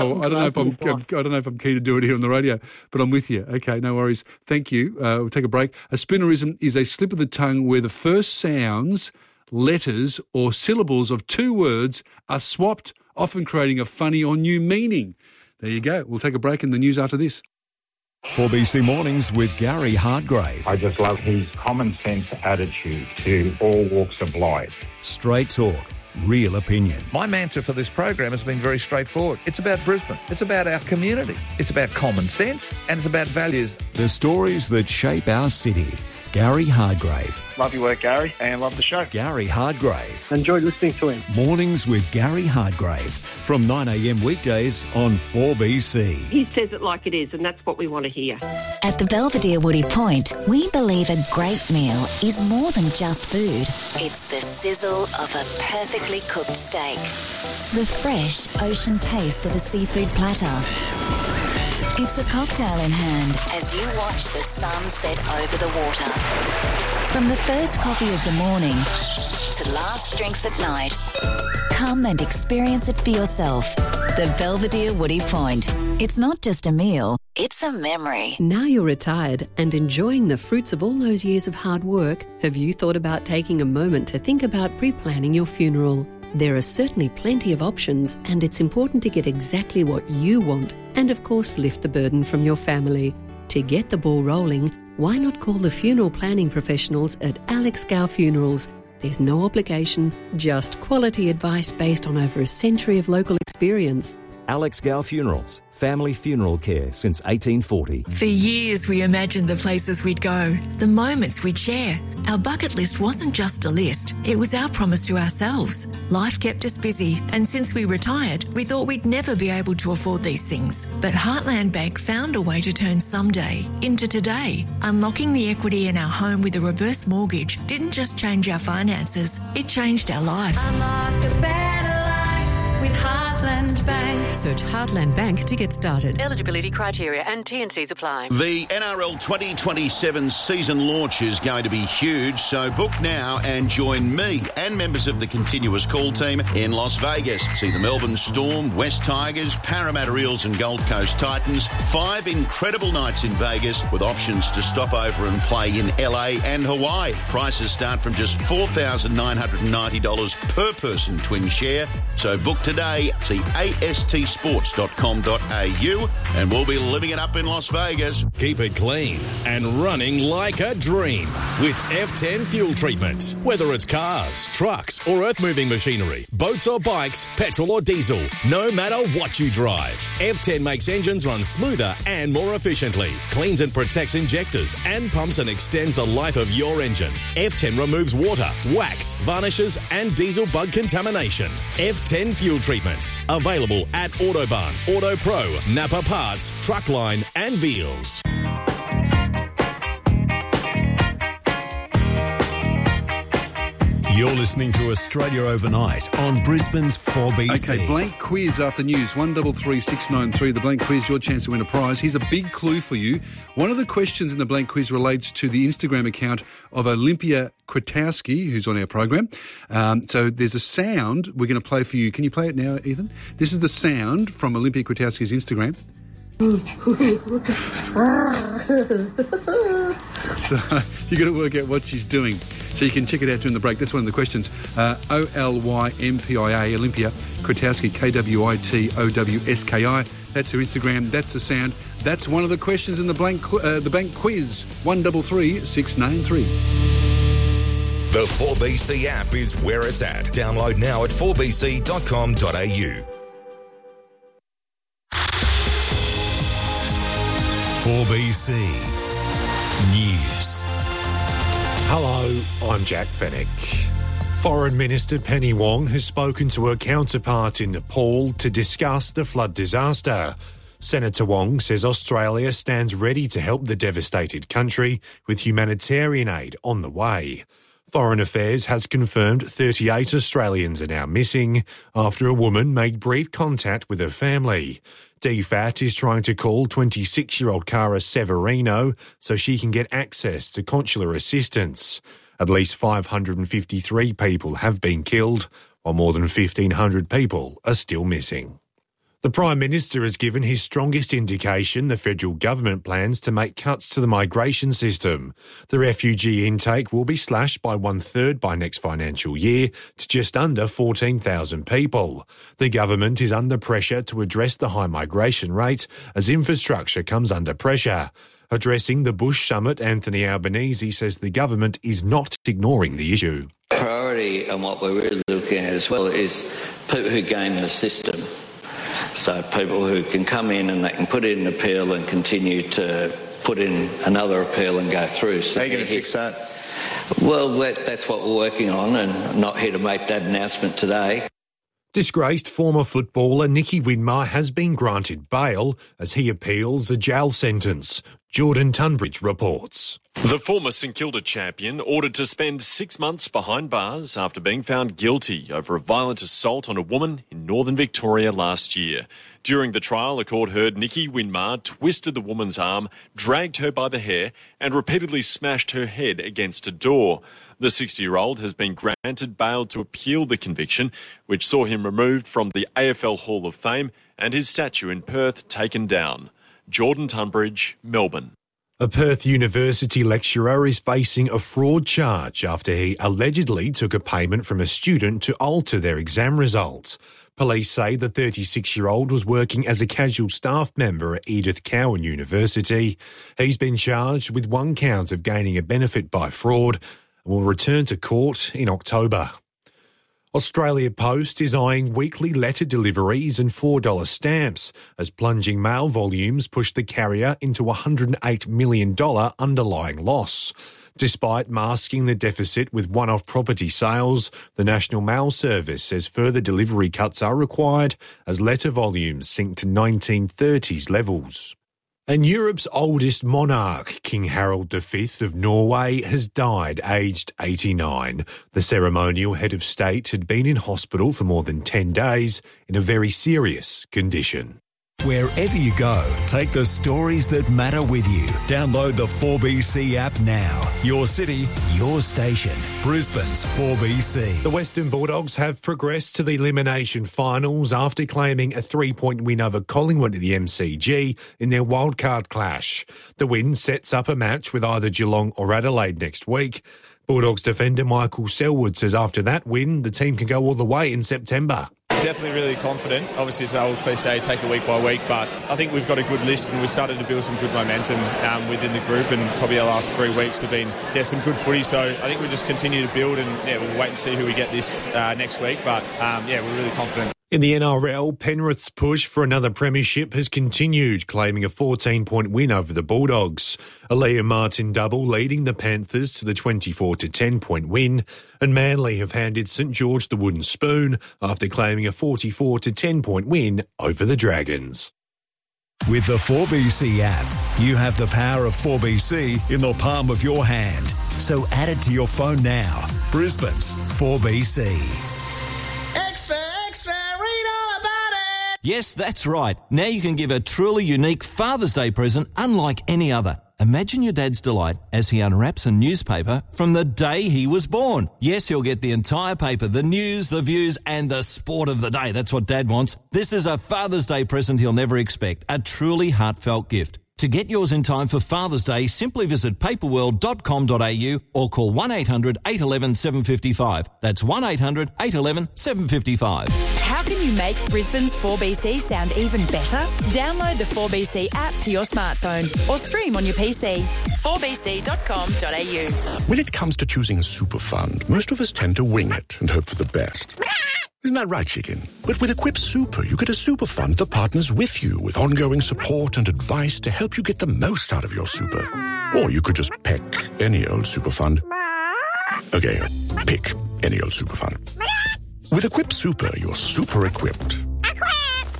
know if I'm keen to do it here on the radio, but I'm with you. Okay, no worries. Thank you. We'll take a break. A spoonerism is a slip of the tongue where the first sounds, letters, or syllables of two words are swapped, often creating a funny or new meaning. There you go. We'll take a break in the news after this.
4BC Mornings with Gary Hardgrave.
I just love his common sense attitude to all walks of life.
Straight talk, real opinion.
My mantra for this program has been very straightforward. It's about Brisbane. It's about our community. It's about common sense, and it's about values.
The stories that shape our city. Gary Hardgrave.
Love your work, Gary, and love the show.
Gary Hardgrave.
Enjoyed listening to him.
Mornings with Gary Hardgrave from 9 a.m. weekdays on 4BC.
He says it like it is, and that's what we want to hear.
At the Belvedere Woody Point, we believe a great meal is more than just food. It's the sizzle of a perfectly cooked steak, the fresh ocean taste of a seafood platter. It's a cocktail in hand as you watch the sun set over the water. From the first coffee of the morning to last drinks at night, come and experience it for yourself. The Belvedere Woody Point. It's not just a meal, it's a memory.
Now you're retired and enjoying the fruits of all those years of hard work, have you thought about taking a moment to think about pre-planning your funeral? There are certainly plenty of options, and it's important to get exactly what you want and, of course, lift the burden from your family. To get the ball rolling, why not call the funeral planning professionals at Alex Gow Funerals? There's no obligation, just quality advice based on over a century of local experience.
Alex Gow Funerals, family funeral care since 1840.
For years we imagined the places we'd go, the moments we'd share. Our bucket list wasn't just a list, it was our promise to ourselves. Life kept us busy, and since we retired, we thought we'd never be able to afford these things. But Heartland Bank found a way to turn someday into today. Unlocking the equity in our home with a reverse mortgage didn't just change our finances, it changed our lives.
Unlock a better life with Heartland Bank. Search Heartland Bank to get started. Eligibility criteria and T&Cs apply.
The NRL 2027 season launch is going to be huge, so book now and join me and members of the continuous call team in Las Vegas. See the Melbourne Storm, West Tigers, Parramatta Eels and Gold Coast Titans. 5 incredible nights in Vegas with options to stop over and play in LA and Hawaii. Prices start from just $4,990 per person twin share. So book today. See astsports.com.au and we'll be living it up in Las Vegas.
Keep it clean and running like a dream with F10 fuel treatment. Whether it's cars, trucks or earth-moving machinery, boats or bikes, petrol or diesel, no matter what you drive, F10 makes engines run smoother and more efficiently, cleans and protects injectors and pumps and extends the life of your engine. F10 removes water, wax, varnishes and diesel bug contamination. F10 fuel treatment. Available at Autobahn, Auto Pro, Napa Parts, Truckline and Veals.
You're listening to Australia Overnight on Brisbane's 4BC.
Okay, blank quiz after news, 133693. The blank quiz, your chance to win a prize. Here's a big clue for you. One of the questions in the blank quiz relates to the Instagram account of Olympia Kwiatkowski, who's on our program. So there's a sound we're going to play for you. Can you play it now, Ethan? This is the sound from Olympia Kwiatkowski's Instagram. So you've got to work out what she's doing. So you can check it out during the break. That's one of the questions. OLYMPIA, Olympia Kwiatkowski, KWITOWSKI. That's her Instagram. That's the sound. That's one of the questions in the blank quiz. 133693.
The 4BC app is where it's at. Download now at 4bc.com.au.
4BC News.
Hello, I'm Jack Fennick. Foreign Minister Penny Wong has spoken to her counterpart in Nepal to discuss the flood disaster. Senator Wong says Australia stands ready to help the devastated country with humanitarian aid on the way. Foreign Affairs has confirmed 38 Australians are now missing after a woman made brief contact with her family. DFAT is trying to call 26-year-old Cara Severino so she can get access to consular assistance. At least 553 people have been killed, while more than 1,500 people are still missing. The Prime Minister has given his strongest indication the federal government plans to make cuts to the migration system. The refugee intake will be slashed by 1/3 by next financial year to just under 14,000 people. The government is under pressure to address the high migration rate as infrastructure comes under pressure. Addressing the Bush summit, Anthony Albanese says the government is not ignoring the issue.
Priority and what we're really looking at as well is people who game the system. So people who can come in and they can put in an appeal and continue to put in another appeal and go through. So
how are you going to fix that?
Well, that's what we're working on, and I'm not here to make that announcement today.
Disgraced former footballer Nicky Winmar has been granted bail as he appeals a jail sentence. Jordan Tunbridge reports.
The former St Kilda champion ordered to spend 6 months behind bars after being found guilty over a violent assault on a woman in northern Victoria last year. During the trial, a court heard Nicky Winmar twisted the woman's arm, dragged her by the hair and repeatedly smashed her head against a door. The 60-year-old has been granted bail to appeal the conviction, which saw him removed from the AFL Hall of Fame and his statue in Perth taken down. Jordan Tunbridge, Melbourne.
A Perth University lecturer is facing a fraud charge after he allegedly took a payment from a student to alter their exam results. Police say the 36-year-old was working as a casual staff member at Edith Cowan University. He's been charged with 1 count of gaining a benefit by fraud and will return to court in October. Australia Post is eyeing weekly letter deliveries and $4 stamps as plunging mail volumes push the carrier into a $108 million underlying loss. Despite masking the deficit with one-off property sales, the National Mail Service says further delivery cuts are required as letter volumes sink to 1930s levels. And Europe's oldest monarch, King Harald V of Norway, has died aged 89. The ceremonial head of state had been in hospital for more than 10 days in a very serious condition.
Wherever you go, take the stories that matter with you. Download the 4BC app now. Your city, your station. Brisbane's 4BC.
The Western Bulldogs have progressed to the elimination finals after claiming a 3-point win over Collingwood at the MCG in their wildcard clash. The win sets up a match with either Geelong or Adelaide next week. Bulldogs defender Michael Selwood says after that win, the team can go all the way in September.
Definitely really confident. Obviously, it's the old cliche, take it week by week, but I think we've got a good list and we've started to build some good momentum within the group, and probably our last 3 weeks have been some good footy. So I think we just continue to build, and we'll wait and see who we get this next week. But we're really confident.
In the NRL, Penrith's push for another premiership has continued, claiming a 14-point win over the Bulldogs. A Liam Martin double leading the Panthers to the 24-10-point win, and Manly have handed St George the wooden spoon after claiming a 44-10-point win over the Dragons.
With the 4BC app, you have the power of 4BC in the palm of your hand. So add it to your phone now. Brisbane's 4BC.
Yes, that's right. Now you can give a truly unique Father's Day present unlike any other. Imagine your dad's delight as he unwraps a newspaper from the day he was born. Yes, he'll get the entire paper, the news, the views, and the sport of the day. That's what Dad wants. This is a Father's Day present he'll never expect. A truly heartfelt gift. To get yours in time for Father's Day, simply visit paperworld.com.au or call 1-800-811-755. That's 1-800-811-755.
How can you make Brisbane's 4BC sound even better? Download the 4BC app to your smartphone or stream on your PC. 4bc.com.au.
When it comes to choosing a super fund, most of us tend to wing it and hope for the best. Isn't that right, chicken? But with Equip Super, you get a super fund that partners with you with ongoing support and advice to help you get the most out of your super. Or you could just pick any old super fund. Okay, pick any old super fund. With Equip Super, you're super equipped.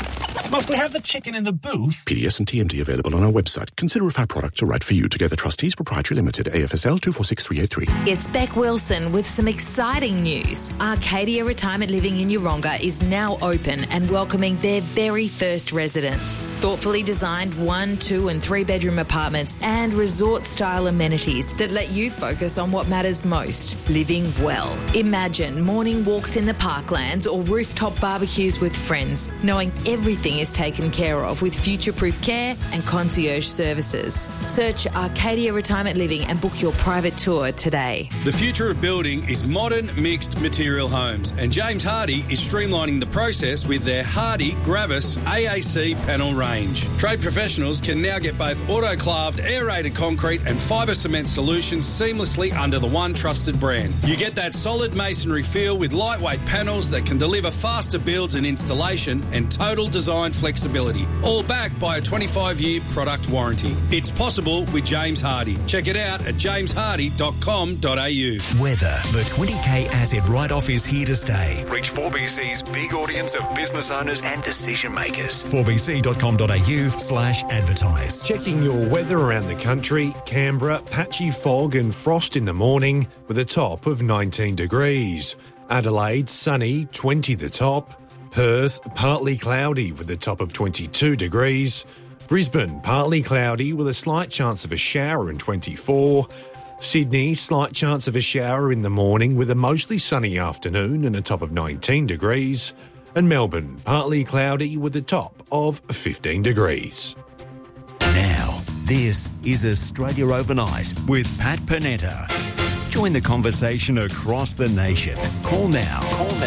Must we have the chicken in the booth?
PDS and TNT available on our website. Consider if our products are right for you. Together Trustees Proprietary Limited, AFSL 246383.
It's Beck Wilson with some exciting news. Arcadia Retirement Living in Yeronga is now open and welcoming their very first residents. Thoughtfully designed 1, 2 and 3 bedroom apartments and resort-style amenities that let you focus on what matters most, living well. Imagine morning walks in the parklands or rooftop barbecues with friends, knowing everything is taken care of with future-proof care and concierge services. Search Arcadia Retirement Living and book your private tour today.
The future of building is modern mixed material homes, and James Hardie is streamlining the process with their Hardie Gravis AAC panel range. Trade professionals can now get both autoclaved aerated concrete and fibre cement solutions seamlessly under the one trusted brand. You get that solid masonry feel with lightweight panels that can deliver faster builds and installation and total design flexibility, all backed by a 25-year product warranty. It's possible with James Hardie. Check it out at jameshardy.com.au.
Weather. The 20k asset write-off is here to stay. Reach 4BC's big audience of business owners and decision makers. 4bc.com.au/advertise.
Checking your weather around the country. Canberra, patchy fog and frost in the morning with a top of 19 degrees. Adelaide, sunny, 20 the top. Perth, partly cloudy with a top of 22 degrees. Brisbane, partly cloudy with a slight chance of a shower and 24. Sydney, slight chance of a shower in the morning with a mostly sunny afternoon and a top of 19 degrees. And Melbourne, partly cloudy with a top of 15 degrees.
Now, this is Australia Overnight with Pat Panetta. Join the conversation across the nation. Call now.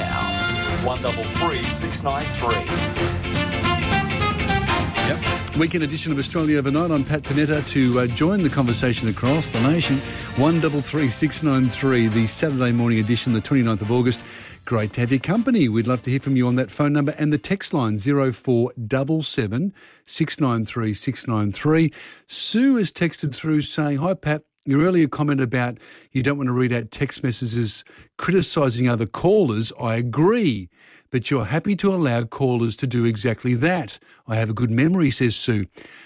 133 693.
Yep. Weekend edition of Australia Overnight. I'm Pat Panetta. To join the conversation across the nation, 133 693, the Saturday morning edition, the 29th of August. Great to have your company. We'd love to hear from you on that phone number and the text line 0477 693 693. Sue has texted through saying, "Hi Pat, your earlier comment about you don't want to read out text messages criticising other callers, I agree, but you're happy to allow callers to do exactly that. I have a good memory," says Sue.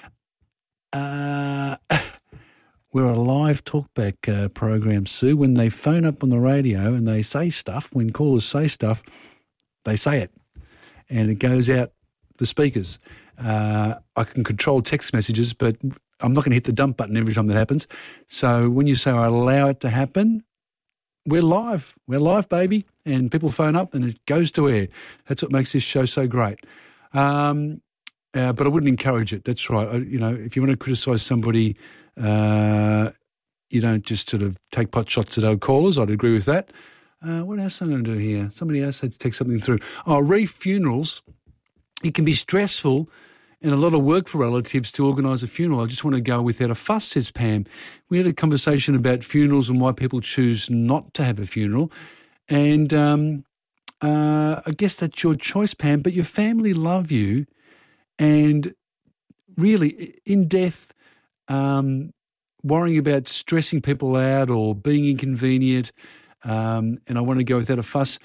We're a live talkback program, Sue. When they phone up on the radio and they say stuff, when callers say stuff, they say it, and it goes out the speakers. I can control text messages, but I'm not going to hit the dump button every time that happens. So when you say I allow it to happen, we're live. We're live, baby. And people phone up and it goes to air. That's what makes this show so great. But I wouldn't encourage it. That's right. If you want to criticise somebody, you don't just sort of take pot shots at our callers. I'd agree with that. What else am I going to do here? Somebody else had to take something through. Reef funerals. It can be stressful and a lot of work for relatives to organise a funeral. I just want to go without a fuss, says Pam. We had a conversation about funerals and why people choose not to have a funeral. And I guess that's your choice, Pam, but your family love you. And really, in death, worrying about stressing people out or being inconvenient, and I want to go without a fuss,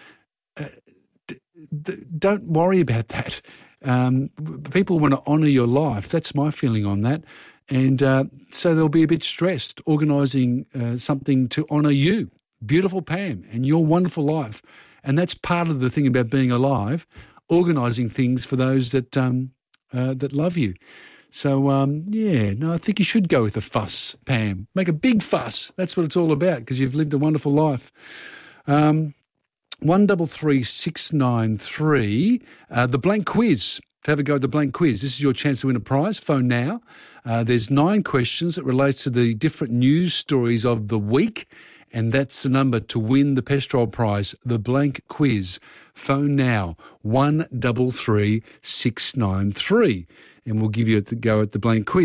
don't worry about that. People want to honour your life. That's my feeling on that. And so they'll be a bit stressed organising something to honour you, beautiful Pam, and your wonderful life. And that's part of the thing about being alive, organising things for those that love you. So, I think you should go with a fuss, Pam. Make a big fuss. That's what it's all about, because you've lived a wonderful life. 133 693, the blank quiz. To have a go at the blank quiz. This is your chance to win a prize. Phone now. There's 9 questions that relates to the different news stories of the week, and that's the number to win the Pestrol prize, the blank quiz. Phone now, 133 693, and we'll give you a go at the blank quiz.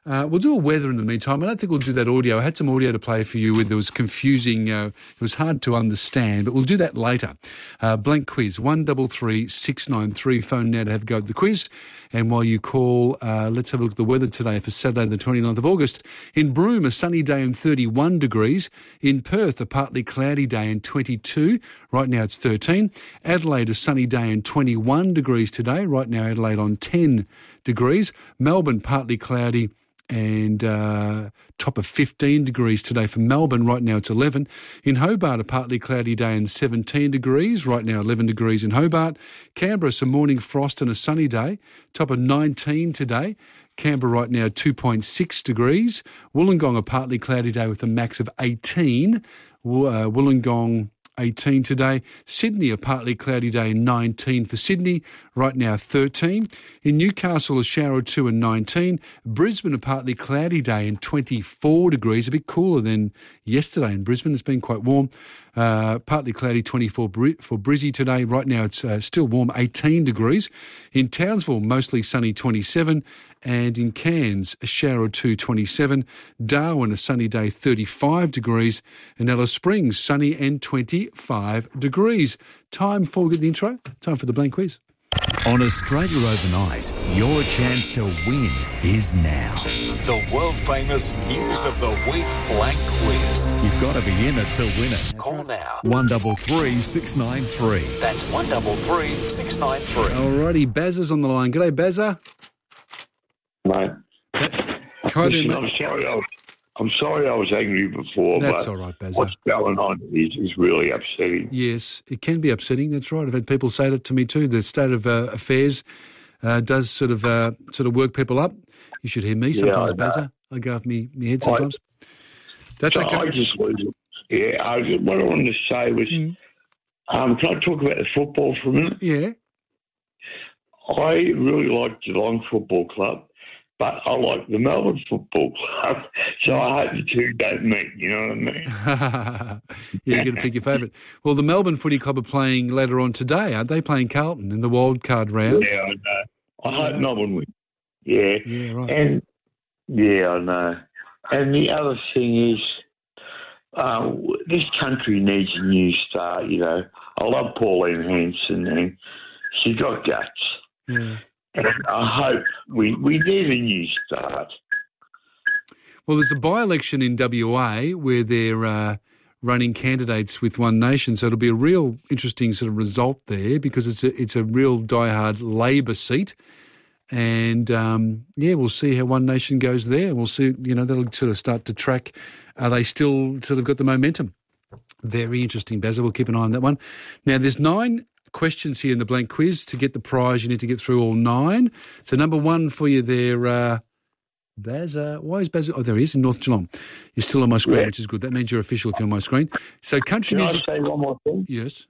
We'll do a weather in the meantime. I don't think we'll do that audio. I had some audio to play for you. There was confusing. It was hard to understand, but we'll do that later. Blank quiz, 133 693. Phone now to have a go at the quiz. And while you call, let's have a look at the weather today for Saturday the 29th of August. In Broome, a sunny day and 31 degrees. In Perth, a partly cloudy day and 22. Right now it's 13. Adelaide, a sunny day and 21 degrees today. Right now Adelaide on 10 degrees. Melbourne, partly cloudy and top of 15 degrees today for Melbourne. Right now it's 11. In Hobart, a partly cloudy day and 17 degrees. Right now 11 degrees in Hobart. Canberra, some morning frost and a sunny day. Top of 19 today. Canberra right now 2.6 degrees. Wollongong, a partly cloudy day with a max of 18. Wollongong 18 today. Sydney, a partly cloudy day, 19 for Sydney. Right now 13. In Newcastle, a shower or two and 19. Brisbane, a partly cloudy day and 24 degrees. A bit cooler than yesterday in Brisbane. It's been quite warm. Partly cloudy, 24 for Brizzy today. Right now it's still warm, 18 degrees. In Townsville, mostly sunny, 27. And in Cairns, a shower or two, 27. Darwin, a sunny day, 35 degrees. And Alice Springs, sunny and 25 degrees. Time for the intro. Time for the blank quiz.
On Australia Overnight, your chance to win is now. The world-famous News of the Week Blank Quiz. You've got to be in it to win it. Call now. 133 693. That's 133 693.
Alrighty, Bazza's on the line. G'day, Bazza.
Mate. Listen, I'm sorry I was angry before.
That's
but
all right, Bazza.
What's going on is really upsetting.
Yes, it can be upsetting. That's right. I've had people say that to me too. The state of affairs does sort of work people up. You should hear me sometimes, Bazza. I go off me head sometimes. That's okay.
I just lose it. Yeah, what I wanted to say was, can I talk about the football for a minute?
Yeah.
I really like Geelong Football Club, but I like the Melbourne Football Club, so I hope the two don't meet, you know what I mean?
Yeah, you're going to pick your favourite. Well, the Melbourne Footy Club are playing later on today, aren't they? Playing Carlton in the wild card round.
Yeah, I know. I hope Melbourne win. Yeah.
Yeah, right.
And, yeah, I know. And the other thing is, this country needs a new start, you know. I love Pauline Hanson, and she got guts.
Yeah.
And I hope we need a new start.
Well, there's a by-election in WA where they're running candidates with One Nation, so it'll be a real interesting sort of result there because it's a real die-hard Labor seat. And, we'll see how One Nation goes there. We'll see, you know, that'll sort of start to track. Are they still sort of got the momentum? Very interesting, Bazza. We'll keep an eye on that one. Now, there's 9 questions here in the blank quiz. To get the prize, you need to get through all 9. So number 1 for you there, Bazza. Why is Bazza? Oh, there he is, in North Geelong. You're still on my screen, which is good. That means you're official if you're on my screen. So country music.
Can I say one more thing?
Yes.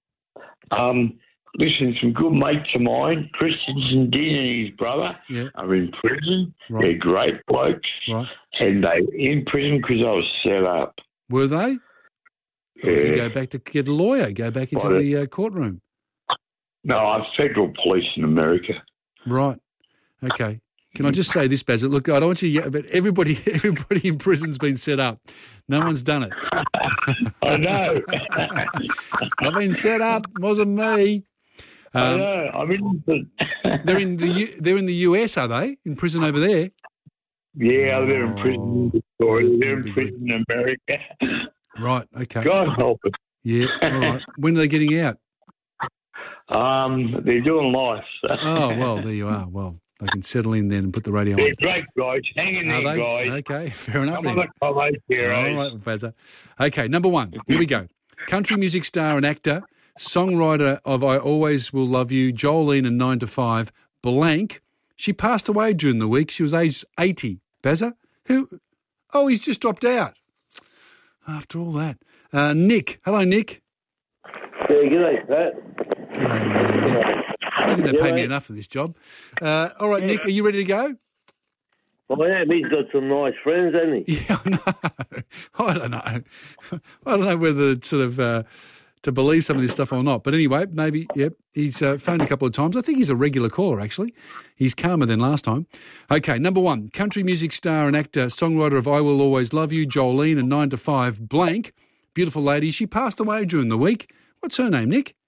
Listen, some good mates of mine, Christensen Dean and his brother, are in prison.
Right.
They're great blokes.
Right.
And they were in prison because I was set up.
Were they?
Yeah.
Or did you go back to get a lawyer, go back into the courtroom?
No, I'm federal police in America.
Right. Okay. Can I just say this, Bazza? Look, I don't want you to but everybody in prison's been set up. No one's done it.
I know.
I've been set up. Wasn't me.
I know. I'm in.
They're in the US, are they? In prison over there?
Yeah, they're in prison in Victoria. They're in prison in America.
Right. Okay.
God help us.
Yeah. All right. When are they getting out?
They're doing life.
Oh well, there you are. Well, they can settle in then and put the radio on.
They're great guys. Hang in there, guys.
Okay, fair enough.
Come on, all right,
Bazza. Okay, number 1. Here we go. Country music star and actor, songwriter of I Always Will Love You, Jolene and 9 to 5, blank. She passed away during the week. She was aged 80. Bazza? Who? Oh, he's just dropped out. After all that. Nick. Hello, Nick.
Yeah, g'day, Pat.
G'day, Nick. I think they pay me enough for this job. All right, Nick, are you ready to go?
I am. He's got some nice friends, hasn't he?
Yeah, I know. I don't know whether to sort of to believe some of this stuff or not. But anyway, maybe, yep, he's phoned a couple of times. I think he's a regular caller, actually. He's calmer than last time. Okay, number one, country music star and actor, songwriter of I Will Always Love You, Jolene, and 9 to 5, blank. Beautiful lady. She passed away during the week. What's her name, Nick?